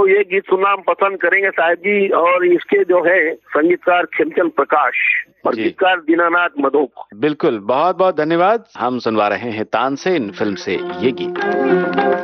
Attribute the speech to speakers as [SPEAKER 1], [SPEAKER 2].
[SPEAKER 1] तो ये गीत सुनना हम पसंद करेंगे साहिब जी। और इसके जो है संगीतकार खेमचंद प्रकाश और गीतकार दीनानाथ मधोक।
[SPEAKER 2] बिल्कुल, बहुत बहुत धन्यवाद। हम सुनवा रहे हैं तानसेन फिल्म से ये गीत।